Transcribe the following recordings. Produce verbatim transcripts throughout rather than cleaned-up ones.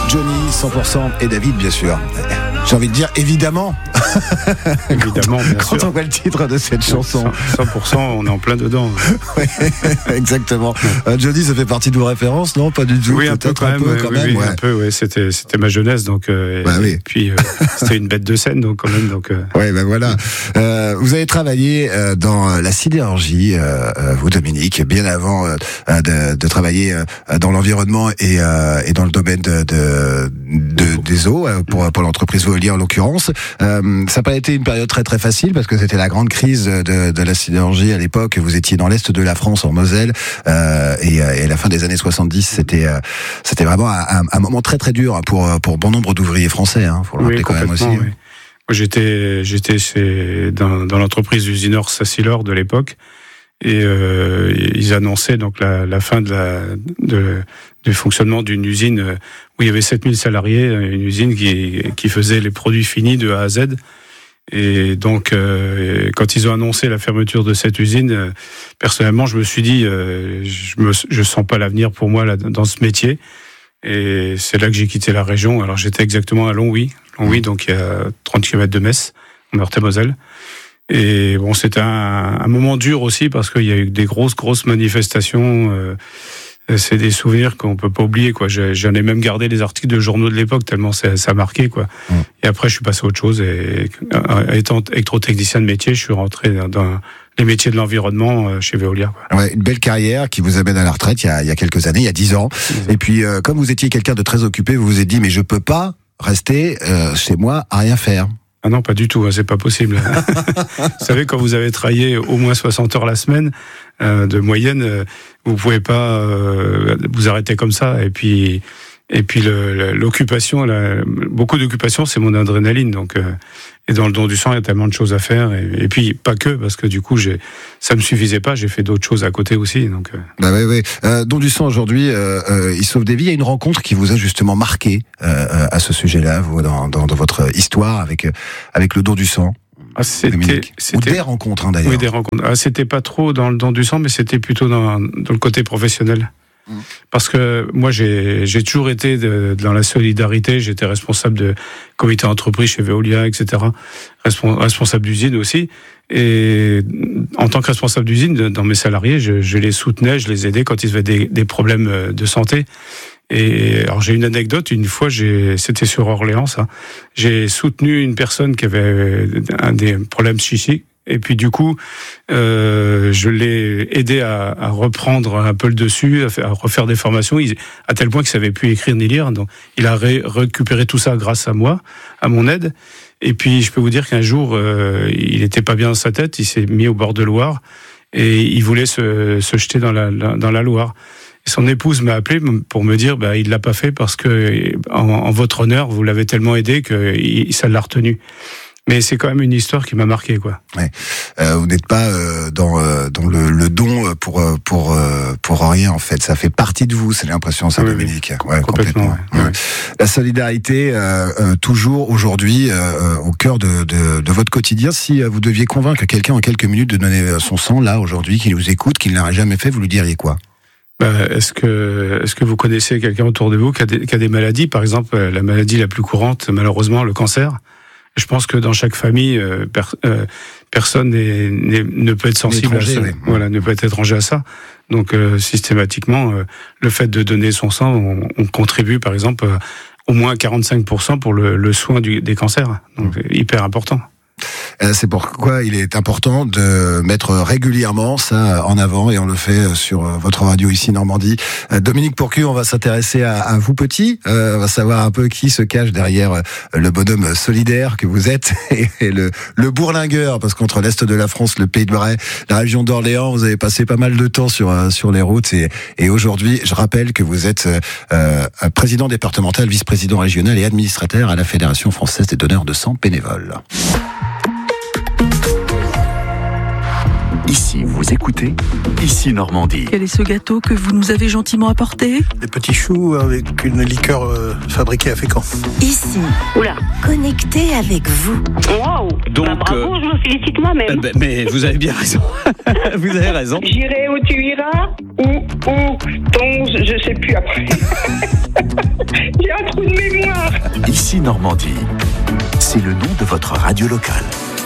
Johnny, cent pour cent, et David, bien sûr. J'ai envie de dire, évidemment. Évidemment, bien quand, sûr. Quand on voit le titre de cette chanson. cent pour cent, on est en plein dedans. Ouais, exactement. Euh, Johnny, ça fait partie de vos références, non? Pas du tout. Oui, un peu quand même. Un peu, ouais, quand oui, même oui, ouais. un peu, ouais. C'était, c'était ma jeunesse, donc. Euh, bah, et, oui. et puis, euh, c'était une bête de scène, donc quand même. Donc. Euh... Ouais, ben voilà. Euh, vous avez travaillé euh, dans la sidérurgie, euh, vous, Dominique, bien avant euh, de, de travailler euh, dans l'environnement et, euh, et dans le domaine de, de, de des eaux pour, pour l'entreprise Veolia en l'occurrence. Euh, ça n'a pas été une période très très facile parce que c'était la grande crise de, de la sidérurgie à l'époque. Vous étiez dans l'est de la France, en Moselle, euh, et, et à la fin des années soixante-dix, c'était euh, c'était vraiment un, un moment très très dur pour pour bon nombre d'ouvriers français. Hein, faut le rappeler oui, quand même aussi. Oui. Moi, j'étais j'étais chez, dans, dans l'entreprise Usinor Sassilor de l'époque. Et euh, ils annonçaient donc la, la fin de la de, du fonctionnement d'une usine où il y avait sept mille salariés, une usine qui qui faisait les produits finis de A à Z. Et donc euh, quand ils ont annoncé la fermeture de cette usine, euh, personnellement, je me suis dit euh, je me je sens pas l'avenir pour moi là dans ce métier. Et c'est là que j'ai quitté la région. Alors j'étais exactement à Longwy, Longwy donc il y a trente kilomètres de Metz, en Meurthe-et-Moselle. Et bon, c'était un, un moment dur aussi parce qu'il y a eu des grosses, grosses manifestations. Euh, c'est des souvenirs qu'on peut pas oublier, quoi. J'en ai même gardé les articles de journaux de l'époque tellement ça, ça a marqué, quoi. Mmh. Et après, je suis passé à autre chose. Et étant électrotechnicien de métier, je suis rentré dans, dans les métiers de l'environnement chez Veolia, quoi. Ouais, une belle carrière qui vous amène à la retraite il y a, il y a quelques années, il y a dix ans. Mmh. Et puis, euh, comme vous étiez quelqu'un de très occupé, vous vous êtes dit, mais je peux pas rester euh, chez moi à rien faire. Ah non, pas du tout, c'est pas possible. Vous savez, quand vous avez travaillé au moins soixante heures la semaine, euh, de moyenne, euh, vous pouvez pas euh, vous arrêter comme ça. Et puis, et puis le, l'occupation, la, beaucoup d'occupation, c'est mon adrénaline. Donc, euh, et dans le don du sang, il y a tellement de choses à faire. Et, et puis, pas que, parce que du coup, j'ai, ça me suffisait pas, j'ai fait d'autres choses à côté aussi. Donc, euh. Bah oui, oui. Euh, don du sang aujourd'hui, euh, euh, il sauve des vies. Il y a une rencontre qui vous a justement marqué euh, à ce sujet-là, vous, dans, dans, dans votre histoire avec avec le don du sang. Ah, c'était, c'était... Ou des rencontres, hein, d'ailleurs. Oui, des rencontres. Ah, c'était pas trop dans le don du sang, mais c'était plutôt dans, dans le côté professionnel. Mmh. Parce que moi, j'ai, j'ai toujours été de, dans la solidarité. J'étais responsable de comité d'entreprise chez Veolia, et cetera. Respons, responsable d'usine aussi. Et en tant que responsable d'usine, dans mes salariés, je, je les soutenais, je les aidais quand ils avaient des, des problèmes de santé. Et alors j'ai une anecdote, une fois j'ai, c'était sur Orléans ça, j'ai soutenu une personne qui avait un des problèmes psychiques et puis du coup euh, je l'ai aidé à, à reprendre un peu le dessus, à, faire, à refaire des formations, il, à tel point qu'il savait plus écrire ni lire, donc il a ré, récupéré tout ça grâce à moi, à mon aide. Et puis je peux vous dire qu'un jour euh, il était pas bien dans sa tête, il s'est mis au bord de Loire et il voulait se, se jeter dans la, dans la Loire. Son épouse m'a appelé pour me dire bah il l'a pas fait parce que en, en votre honneur vous l'avez tellement aidé que il, ça l'a retenu. Mais c'est quand même une histoire qui m'a marqué, quoi. Ouais. Euh, vous n'êtes pas euh, dans euh, dans le, le don pour pour pour rien en fait. Ça fait partie de vous. C'est l'impression, ça, oui, Dominique. Oui. Ouais, complètement. complètement. Ouais. Ouais. La solidarité euh, euh, toujours aujourd'hui euh, au cœur de, de de votre quotidien. Si vous deviez convaincre quelqu'un en quelques minutes de donner son sang là aujourd'hui, qui nous écoute, qui ne l'aurait jamais fait, vous lui diriez quoi? Bah, est-ce que est-ce que vous connaissez quelqu'un autour de vous qui a, des, qui a des maladies, par exemple la maladie la plus courante, malheureusement, le cancer. Je pense que dans chaque famille, euh, per, euh, personne n'est, n'est, ne peut être sensible à ça. Oui. Voilà, ne peut être étranger à ça. Donc euh, systématiquement, euh, le fait de donner son sang, on, on contribue, par exemple, euh, au moins quarante-cinq pour cent pour le, le soin du, des cancers. Donc mmh. hyper important. C'est pourquoi il est important de mettre régulièrement ça en avant et on le fait sur votre radio ici Normandie. Dominique Pourcu, on va s'intéresser à, à vous petits, euh, on va savoir un peu qui se cache derrière le bonhomme solidaire que vous êtes et le, le bourlingueur, parce qu'entre l'Est de la France, le Pays de Bray, la région d'Orléans, vous avez passé pas mal de temps sur, sur les routes et, et aujourd'hui, je rappelle que vous êtes euh, président départemental, vice-président régional et administrateur à la Fédération française des donneurs de sang bénévoles. Ici, vous écoutez Ici Normandie. Quel est ce gâteau que vous nous avez gentiment apporté? Des petits choux avec une liqueur euh, fabriquée à Fécamp. Ici, Oula. connecté avec vous. Waouh. Donc, bah, bravo, euh, je me félicite moi-même. Euh, ben, mais vous avez bien raison. Vous avez raison. J'irai où tu iras, ou, ou, ton, je sais plus après. J'ai un trou de mémoire. Ici Normandie. C'est le nom de votre radio locale.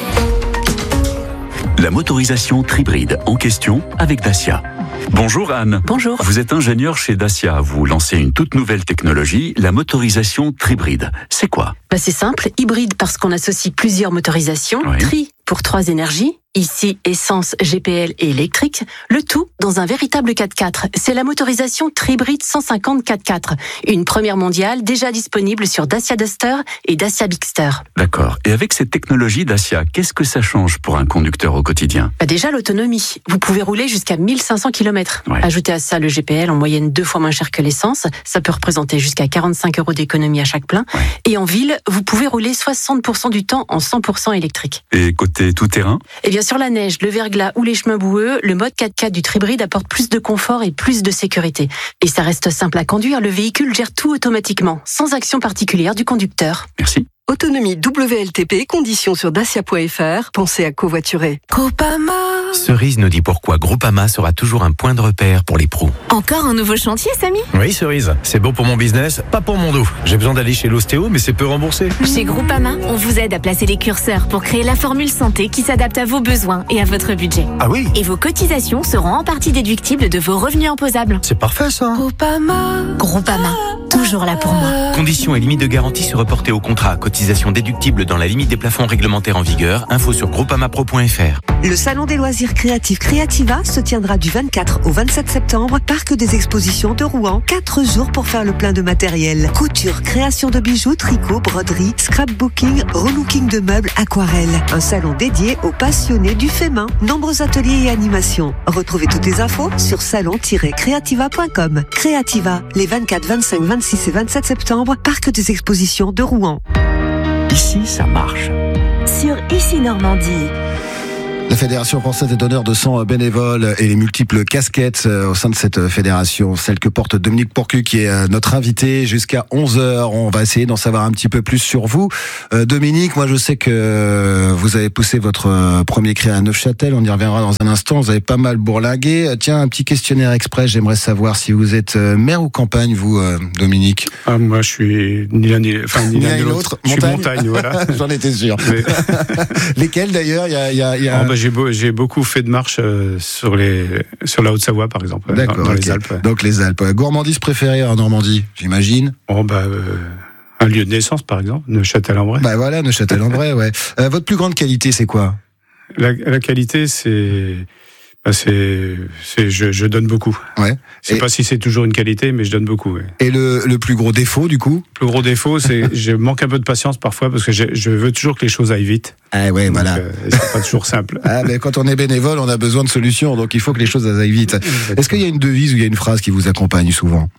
La motorisation Tribride en question avec Dacia. Bonjour Anne. Bonjour. Vous êtes ingénieur chez Dacia. Vous lancez une toute nouvelle technologie, la motorisation Tribride. C'est quoi? Bah c'est simple, hybride parce qu'on associe plusieurs motorisations, Oui. tri pour trois énergies, ici essence, G P L et électrique, le tout dans un véritable quatre-quatre. C'est la motorisation Tribride cent cinquante quatre-quatre, une première mondiale déjà disponible sur Dacia Duster et Dacia Bigster. D'accord. Et avec cette technologie Dacia, qu'est-ce que ça change pour un conducteur au quotidien? Bah déjà l'autonomie, vous pouvez rouler jusqu'à mille cinq cents kilomètres. Ouais. Ajoutez à ça le G P L en moyenne deux fois moins cher que l'essence, ça peut représenter jusqu'à quarante-cinq euros d'économie à chaque plein. Ouais. Et en ville, vous pouvez rouler soixante pour cent du temps en cent pour cent électrique. Et côté tout-terrain? Et bien sur la neige, le verglas ou les chemins boueux, le mode quatre-quatre du Tribride apporte plus de confort et plus de sécurité. Et ça reste simple à conduire, le véhicule gère tout automatiquement, sans action particulière du conducteur. Merci. Autonomie W L T P, conditions sur dacia point f r. Pensez à covoiturer. Groupama. Cerise nous dit pourquoi Groupama sera toujours un point de repère pour les pros. Encore un nouveau chantier, Samy? Oui, Cerise, c'est bon pour mon business, pas pour mon dos. J'ai besoin d'aller chez l'ostéo, mais c'est peu remboursé. Chez Groupama, on vous aide à placer les curseurs pour créer la formule santé qui s'adapte à vos besoins et à votre budget. Ah oui? Et vos cotisations seront en partie déductibles de vos revenus imposables. C'est parfait ça. Groupama. Groupama. Toujours là pour moi. Conditions et limites de garantie se reporter au contrat. Cotisation déductible dans la limite des plafonds réglementaires en vigueur. Info sur groupamapro point f r. Le salon des loisirs créatifs Creativa se tiendra du vingt-quatre au vingt-sept septembre, parc des expositions de Rouen. Quatre jours pour faire le plein de matériel. Couture, création de bijoux, tricot, broderie, scrapbooking, relooking de meubles, aquarelle. Un salon dédié aux passionnés du fait main. Nombreux ateliers et animations. Retrouvez toutes les infos sur salon tiret creativa point com. Creativa, les vingt-quatre, vingt-cinq, vingt-six et vingt-sept septembre, parc des expositions de Rouen. Ici, ça marche. Sur Ici Normandie. La Fédération française est donneur de sang bénévoles et les multiples casquettes au sein de cette fédération, celle que porte Dominique Pourcu qui est notre invité jusqu'à onze heures. On va essayer d'en savoir un petit peu plus sur vous. Euh, Dominique, moi je sais que vous avez poussé votre premier cri à Neufchâtel, on y reviendra dans un instant, vous avez pas mal bourlingué. Tiens, un petit questionnaire express, j'aimerais savoir si vous êtes mer ou campagne, vous, Dominique? Ah, moi je suis ni l'un ni, enfin, ni, ni l'un l'un ni ni l'autre. l'autre. Je suis Montagne, montagne, voilà. J'en étais sûr. Mais... Lesquels d'ailleurs? Il y a, il y a, il y a... Oh, bah, j'ai, beau, j'ai beaucoup fait de marches euh, sur, les, sur la Haute-Savoie, par exemple, D'accord, dans, dans okay. les Alpes. Ouais. Donc les Alpes. Gourmandise préférée en Normandie, j'imagine? Oh, bah, euh, un lieu de naissance, par exemple, Neufchâtel-en-Bray. Bah voilà, Neufchâtel-en-Bray, ouais. Euh, votre plus grande qualité, c'est quoi? La, la qualité, c'est... Bah c'est, c'est, je, je donne beaucoup. Ouais. Je sais et, pas si c'est toujours une qualité, mais je donne beaucoup. Ouais. Et le, le plus gros défaut, du coup? Le plus gros défaut, c'est je manque un peu de patience parfois parce que je, je veux toujours que les choses aillent vite. Ah ouais, donc, voilà. Euh, c'est pas toujours simple. Ah mais quand on est bénévole, on a besoin de solutions, donc il faut que les choses aillent vite. Exactement. Est-ce qu'il y a une devise ou il y a une phrase qui vous accompagne souvent?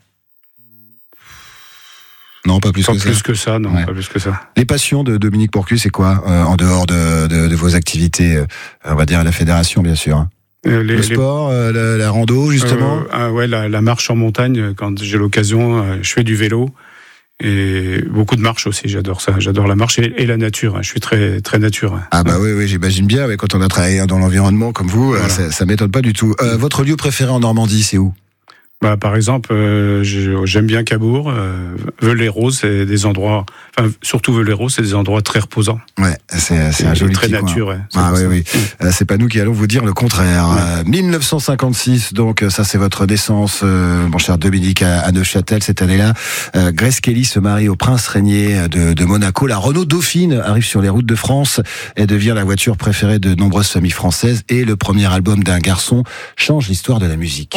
Non, pas plus pas que plus ça. que ça, non, ouais. pas plus que ça. Les passions de Dominique Pourcu, c'est quoi euh, en dehors de, de, de vos activités, euh, on va dire à la fédération, bien sûr. Hein. Euh, les, le sport, les... euh, la, la rando, justement. Euh, ah ouais, la, la marche en montagne, quand j'ai l'occasion, euh, je fais du vélo et beaucoup de marche aussi. J'adore ça. J'adore la marche et, et la nature. Hein. Je suis très très nature. Hein. Ah bah oui, oui, j'imagine bien. Mais quand on a travaillé dans l'environnement comme vous, voilà. ça, ça m'étonne pas du tout. Euh, votre lieu préféré en Normandie, c'est où? Bah, par exemple, euh, j'aime bien Cabourg, euh, Veules-les-Roses, c'est des endroits, enfin surtout Veules-les-Roses, c'est des endroits très reposants. Ouais, c'est c'est un joli très petit nature. coin. Ouais, ah oui, oui. Euh, c'est pas nous qui allons vous dire le contraire. Ouais. Euh, mille neuf cent cinquante-six, donc ça c'est votre naissance, euh, mon cher Dominique, à, à Neufchâtel cette année-là. Euh, Grace Kelly se marie au prince régnier de, de Monaco. La Renault Dauphine arrive sur les routes de France et devient la voiture préférée de nombreuses familles françaises. Et le premier album d'un garçon change l'histoire de la musique.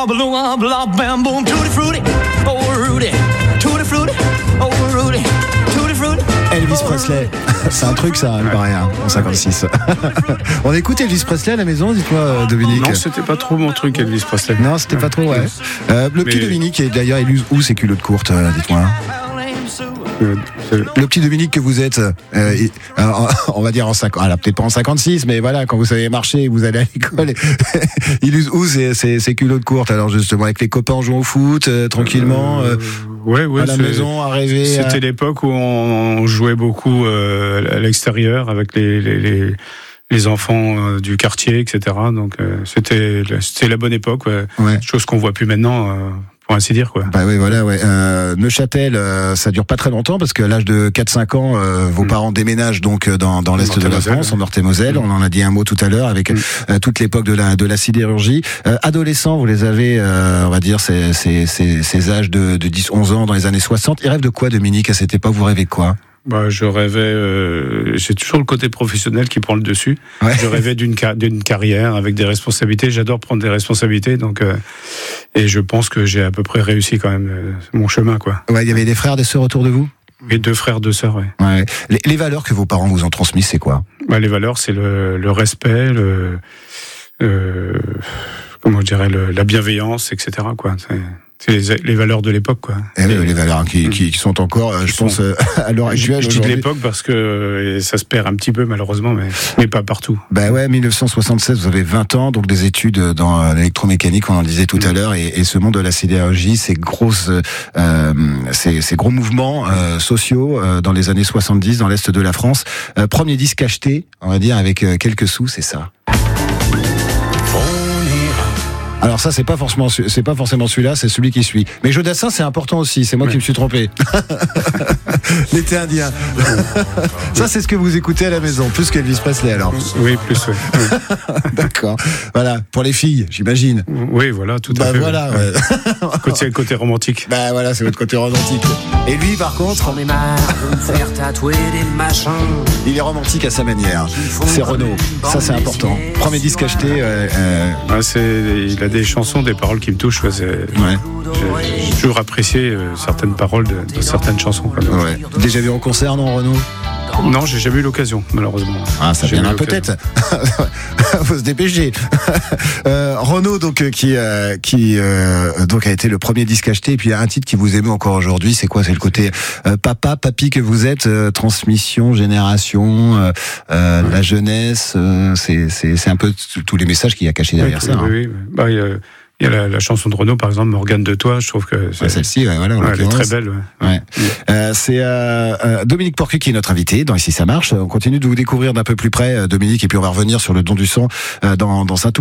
Elvis Presley, c'est un truc ça, il paraît, hein, en cinquante-six. On écoute Elvis Presley à la maison, dites-moi Dominique. Non, c'était pas trop mon truc Elvis Presley. Non, c'était ouais. pas trop, ouais. Euh, le petit Mais... Dominique est d'ailleurs élu où ses culottes courtes, euh, dites-moi. Euh, Le petit Dominique que vous êtes, euh, il- alors, on va dire en cinquante, alors peut-être pas en cinquante-six, mais voilà, quand vous savez marcher, vous allez à l'école, et- il use où ces, ces, ces culottes courtes, alors justement, avec les copains en jouant au foot, euh, tranquillement, euh, Ouais, ouais, à la c'est- maison, à rêver. C'était à- l'époque où on jouait beaucoup euh, à l'extérieur avec les, les, les, les enfants euh, du quartier, et cetera. Donc euh, c'était c'était la bonne époque, ouais. Ouais. Chose qu'on voit plus maintenant, euh, pour ainsi dire, quoi. Bah oui, voilà, ouais. Euh, Neuchâtel, euh, ça dure pas très longtemps parce qu'à l'âge de quatre cinq ans, euh, vos Mm. parents déménagent donc euh, dans, dans l'est de la Meurthe-et-Moselle, France, en ouais. Meurthe-et-Moselle. Mm. On en a dit un mot tout à l'heure avec Mm. euh, toute l'époque de la de la sidérurgie. Euh, adolescents, vous les avez, euh, on va dire, ces, ces, ces, ces âges de, de dix onze ans dans les années soixante. Ils rêvent de quoi, Dominique, à cette époque? Vous rêvez de quoi? Bah, je rêvais, euh, j'ai toujours le côté professionnel qui prend le dessus. Ouais. Je rêvais d'une ca- d'une carrière avec des responsabilités. J'adore prendre des responsabilités, donc euh, et je pense que j'ai à peu près réussi quand même euh, mon chemin, quoi. Ouais, il y avait des frères, des sœurs autour de vous? Et deux frères, deux sœurs, ouais. Ouais. Les, les valeurs que vos parents vous ont transmises, c'est quoi? Bah, les valeurs, c'est le, le respect, le, euh, comment je dirais, le, la bienveillance, et cetera. Quoi. C'est, c'est les, les valeurs de l'époque, quoi. Eh oui, les valeurs qui, qui, qui sont encore, euh, je Qui pense, sont- euh, à l'heure Je, actuelle. je dis de aujourd'hui. l'époque parce que euh, ça se perd un petit peu malheureusement, mais, mais pas partout. Ben ouais, mille neuf cent soixante-seize, vous avez vingt ans, donc des études dans l'électromécanique, on en le disait tout à l'heure, et, et ce monde de la sidérurgie, ces grosses, euh, ces, ces gros mouvements euh, sociaux euh, dans les années soixante-dix dans l'est de la France. Euh, premier disque acheté, on va dire avec euh, quelques sous, c'est ça. Alors ça, c'est pas forcément, su- c'est pas forcément celui-là, c'est celui qui suit. Mais Jodassin, c'est important aussi. C'est moi qui me suis trompé. L'été indien. Ça, c'est ce que vous écoutez à la maison, plus qu'Elvis Presley, alors. Oui, plus, oui. D'accord. Voilà, pour les filles, j'imagine. Oui, voilà, tout à Bah fait. voilà. ouais. Ouais. Côté, côté romantique. Bah voilà, c'est votre côté romantique. Et lui, par contre, J'en ai marre de me faire tatouer des machins. il est romantique à sa manière. C'est Renaud. Ça, c'est important. Premier disque acheté. Euh, euh, Ouais, c'est, il a des chansons, des paroles qui me touchent. Ouais, c'est, ouais. j'ai, j'ai toujours apprécié euh, certaines paroles de, de certaines chansons. Quoi. Donc, Ouais. Déjà vu en concert, non, Renaud? Non, j'ai jamais eu l'occasion, malheureusement. Ah, ça J'ai viendra eu l'occasion. peut-être. Faut se dépêcher. euh, Renaud, donc euh, qui euh, qui euh, donc a été le premier disque acheté, et puis il y a un titre qui vous émeut encore aujourd'hui. C'est quoi? C'est le côté euh, papa, papy que vous êtes, euh, transmission, génération, euh, euh, la jeunesse. Euh, c'est c'est c'est un peu t- tous les messages qu'il y a cachés derrière oui, ça. oui, hein. oui, oui. Bah, il y a, il y a la, la chanson de Renaud, par exemple, Morgane de toi. Je trouve que c'est, Ouais, celle-ci, ouais, voilà. en ouais, elle est l'occurrence. très belle. Ouais. Ouais. Euh, c'est euh, euh, Dominique Porcu qui est notre invité dans Ici ça marche. On continue de vous découvrir d'un peu plus près, euh, Dominique, et puis on va revenir sur le don du sang euh, dans, dans un tout